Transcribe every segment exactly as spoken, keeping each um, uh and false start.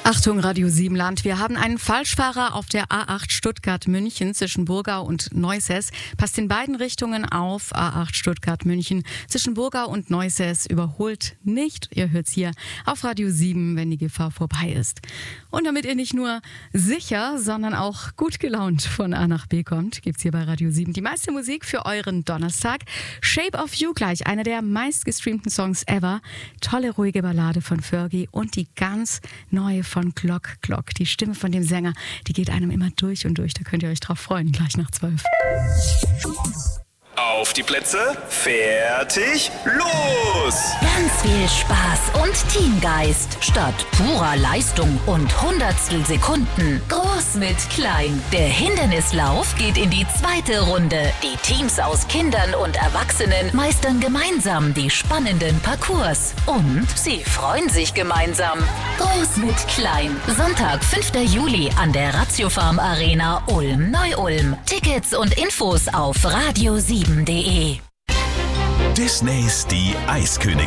Achtung, Radio Siebenland. Wir haben einen Falschfahrer auf der A acht Stuttgart-München zwischen Burgau und Neusäß. Passt in beiden Richtungen auf. A acht Stuttgart-München zwischen Burgau und Neusäß. Überholt nicht. Ihr hört's hier auf Radio sieben, wenn die Gefahr vorbei ist. Und damit ihr nicht nur sicher, sondern auch gut gelaunt von A nach B kommt, gibt's hier bei Radio sieben die meiste Musik für euren Donnerstag. Shape of You gleich, einer der meistgestreamten Songs ever. Tolle, ruhige Ballade von Fergie und die ganz neue von Glock Glock. Die Stimme von dem Sänger, die geht einem immer durch und durch. Da könnt ihr euch drauf freuen, gleich nach zwölf. Auf die Plätze, fertig, los! Ganz viel Spaß und Teamgeist statt purer Leistung und Hundertstel Sekunden. Groß mit klein. Der Hindernislauf geht in die zweite Runde. Die Teams aus Kindern und Erwachsenen meistern gemeinsam die spannenden Parcours. Und sie freuen sich gemeinsam. Groß mit klein. Sonntag, fünfter Juli an der Ratiofarm Arena Ulm-Neu-Ulm. Tickets und Infos auf radio sieben punkt de. Disneys Die Eiskönigin.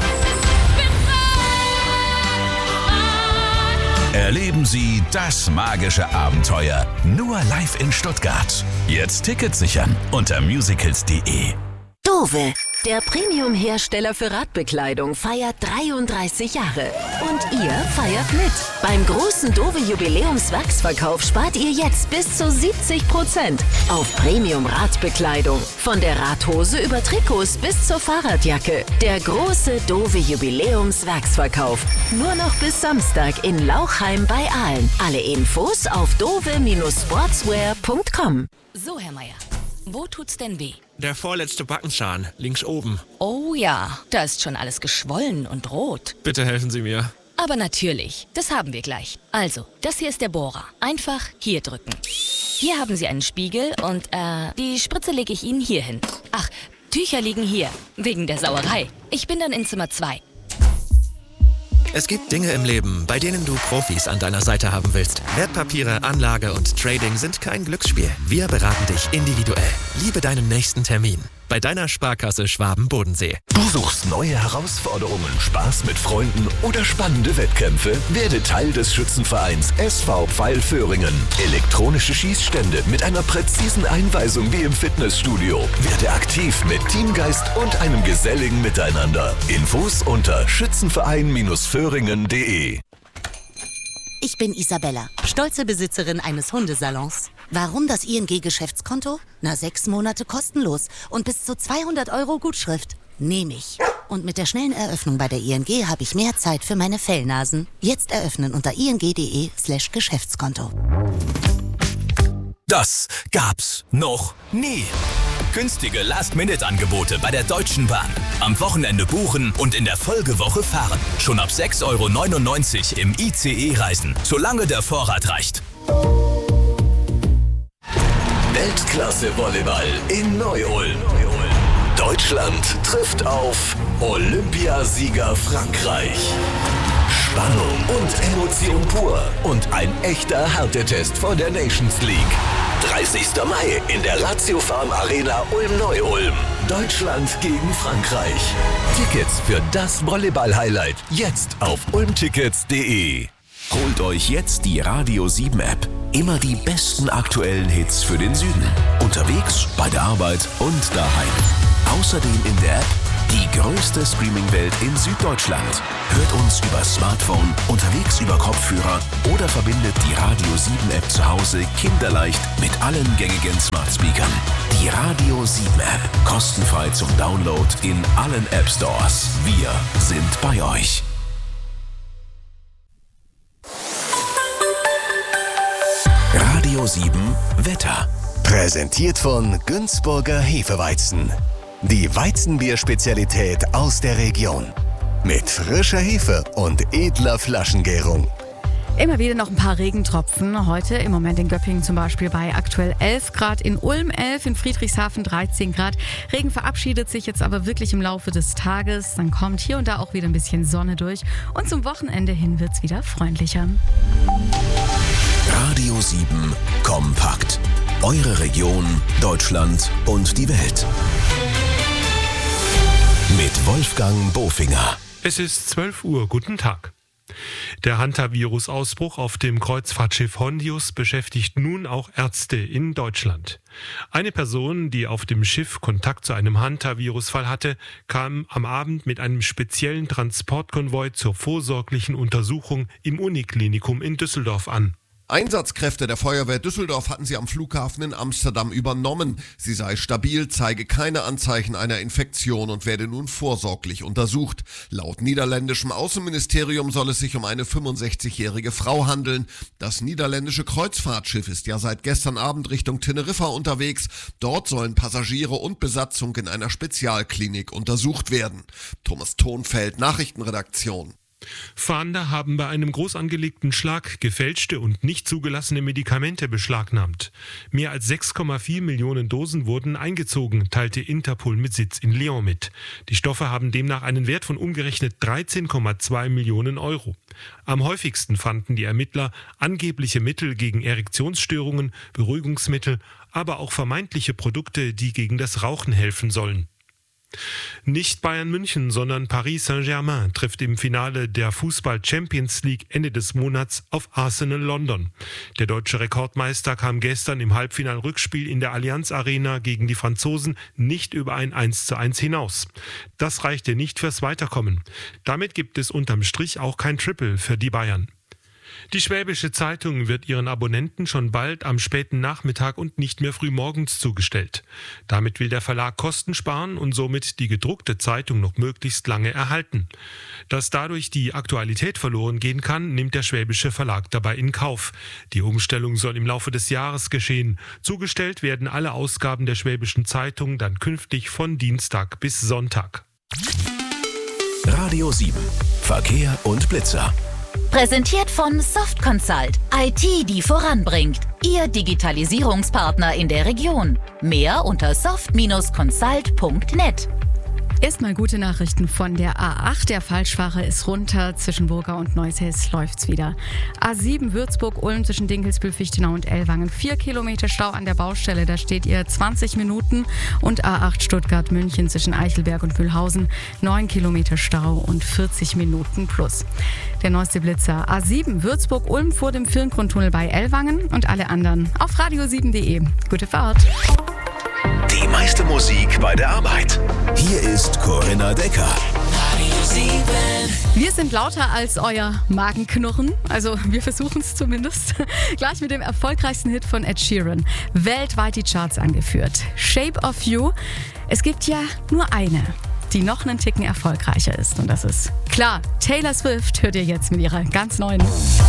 Erleben Sie das magische Abenteuer nur live in Stuttgart. Jetzt Tickets sichern unter musicals punkt de. Dove, der Premium-Hersteller für Radbekleidung, feiert dreiunddreißig Jahre. Und ihr feiert mit. Beim großen Dove-Jubiläumswachsverkauf spart ihr jetzt bis zu siebzig Prozent auf Premium-Radbekleidung. Von der Radhose über Trikots bis zur Fahrradjacke. Der große Dove-Jubiläumswachsverkauf. Nur noch bis Samstag in Lauchheim bei Aalen. Alle Infos auf dove Sportswear punkt com. So, Herr Meier, wo tut's denn weh? Der vorletzte Backenzahn, links oben. Oh ja, da ist schon alles geschwollen und rot. Bitte helfen Sie mir. Aber natürlich, das haben wir gleich. Also, das hier ist der Bohrer. Einfach hier drücken. Hier haben Sie einen Spiegel und, äh, die Spritze lege ich Ihnen hier hin. Ach, Tücher liegen hier, wegen der Sauerei. Ich bin dann in Zimmer zwei. Es gibt Dinge im Leben, bei denen du Profis an deiner Seite haben willst. Wertpapiere, Anlage und Trading sind kein Glücksspiel. Wir beraten dich individuell. Liebe deinen nächsten Termin. Bei deiner Sparkasse Schwaben-Bodensee. Du suchst neue Herausforderungen, Spaß mit Freunden oder spannende Wettkämpfe? Werde Teil des Schützenvereins S V Pfeil-Föhringen. Elektronische Schießstände mit einer präzisen Einweisung wie im Fitnessstudio. Werde aktiv mit Teamgeist und einem geselligen Miteinander. Infos unter schützenverein Föhringen punkt de. Ich bin Isabella, stolze Besitzerin eines Hundesalons. Warum das I N G-Geschäftskonto? Na, sechs Monate kostenlos und bis zu zweihundert Euro Gutschrift. Nehme ich. Und mit der schnellen Eröffnung bei der I N G habe ich mehr Zeit für meine Fellnasen. Jetzt eröffnen unter ing.de slash Geschäftskonto. Das gab's noch nie. Günstige Last-Minute-Angebote bei der Deutschen Bahn. Am Wochenende buchen und in der Folgewoche fahren. Schon ab sechs Euro neunundneunzig im I C E reisen, solange der Vorrat reicht. Weltklasse-Volleyball in Neu-Ulm. Deutschland trifft auf Olympiasieger Frankreich. Spannung und Emotion pur und ein echter Härtetest vor der Nations League. dreißigster Mai in der Ratiofarm Arena Ulm-Neu-Ulm. Deutschland gegen Frankreich. Tickets für das Volleyball-Highlight jetzt auf ulmtickets punkt de. Holt euch jetzt die Radio sieben App. Immer die besten aktuellen Hits für den Süden. Unterwegs, bei der Arbeit und daheim. Außerdem in der App die größte Streaming-Welt in Süddeutschland. Hört uns über Smartphone, unterwegs über Kopfhörer oder verbindet die Radio sieben App zu Hause kinderleicht mit allen gängigen Smart-Speakern. Die Radio sieben App. Kostenfrei zum Download in allen App Stores. Wir sind bei euch. Radio sieben Wetter. Präsentiert von Günzburger Hefeweizen. Die Weizenbier-Spezialität aus der Region. Mit frischer Hefe und edler Flaschengärung. Immer wieder noch ein paar Regentropfen. Heute im Moment in Göppingen zum Beispiel bei aktuell elf Grad, in Ulm elf, in Friedrichshafen dreizehn Grad. Regen verabschiedet sich jetzt aber wirklich im Laufe des Tages. Dann kommt hier und da auch wieder ein bisschen Sonne durch. Und zum Wochenende hin wird's wieder freundlicher. Radio sieben Kompakt. Eure Region, Deutschland und die Welt. Mit Wolfgang Bofinger. Es ist zwölf Uhr. Guten Tag. Der Hantavirus-Ausbruch auf dem Kreuzfahrtschiff Hondius beschäftigt nun auch Ärzte in Deutschland. Eine Person, die auf dem Schiff Kontakt zu einem Hantavirus-Fall hatte, kam am Abend mit einem speziellen Transportkonvoi zur vorsorglichen Untersuchung im Uniklinikum in Düsseldorf an. Einsatzkräfte der Feuerwehr Düsseldorf hatten sie am Flughafen in Amsterdam übernommen. Sie sei stabil, zeige keine Anzeichen einer Infektion und werde nun vorsorglich untersucht. Laut niederländischem Außenministerium soll es sich um eine fünfundsechzigjährige Frau handeln. Das niederländische Kreuzfahrtschiff ist ja seit gestern Abend Richtung Teneriffa unterwegs. Dort sollen Passagiere und Besatzung in einer Spezialklinik untersucht werden. Thomas Thonfeld, Nachrichtenredaktion. Fahnder haben bei einem groß angelegten Schlag gefälschte und nicht zugelassene Medikamente beschlagnahmt. Mehr als sechs Komma vier Millionen Dosen wurden eingezogen, teilte Interpol mit Sitz in Lyon mit. Die Stoffe haben demnach einen Wert von umgerechnet dreizehn Komma zwei Millionen Euro. Am häufigsten fanden die Ermittler angebliche Mittel gegen Erektionsstörungen, Beruhigungsmittel, aber auch vermeintliche Produkte, die gegen das Rauchen helfen sollen. Nicht Bayern München, sondern Paris Saint-Germain trifft im Finale der Fußball-Champions League Ende des Monats auf Arsenal London. Der deutsche Rekordmeister kam gestern im Halbfinal-Rückspiel in der Allianz Arena gegen die Franzosen nicht über ein eins zu eins hinaus. Das reichte nicht fürs Weiterkommen. Damit gibt es unterm Strich auch kein Triple für die Bayern. Die Schwäbische Zeitung wird ihren Abonnenten schon bald am späten Nachmittag und nicht mehr früh morgens zugestellt. Damit will der Verlag Kosten sparen und somit die gedruckte Zeitung noch möglichst lange erhalten. Dass dadurch die Aktualität verloren gehen kann, nimmt der Schwäbische Verlag dabei in Kauf. Die Umstellung soll im Laufe des Jahres geschehen. Zugestellt werden alle Ausgaben der Schwäbischen Zeitung dann künftig von Dienstag bis Sonntag. Radio sieben. Verkehr und Blitzer. Präsentiert von Soft Consult. I T, die voranbringt. Ihr Digitalisierungspartner in der Region. Mehr unter soft Bindestrich consult Punkt net. Erstmal gute Nachrichten von der A acht. Der Falschfahrer ist runter. Zwischen Burgau und Neusäß läuft's wieder. A sieben Würzburg-Ulm zwischen Dinkelsbühl, Fichtenau und Ellwangen. Vier Kilometer Stau an der Baustelle. Da steht ihr zwanzig Minuten. Und A acht Stuttgart-München zwischen Eichelberg und Mühlhausen. Neun Kilometer Stau und vierzig Minuten plus. Der neueste Blitzer. A sieben Würzburg-Ulm vor dem Firngrundtunnel bei Ellwangen. Und alle anderen auf radio sieben punkt de. Gute Fahrt. Die meiste Musik bei der Arbeit. Hier ist Corinna Decker. Radio sieben. Wir sind lauter als euer Magenknurren. Also wir versuchen es zumindest. Gleich mit dem erfolgreichsten Hit von Ed Sheeran. Weltweit die Charts angeführt. Shape of You. Es gibt ja nur eine, die noch einen Ticken erfolgreicher ist. Und das ist klar, Taylor Swift hört ihr jetzt mit ihrer ganz neuen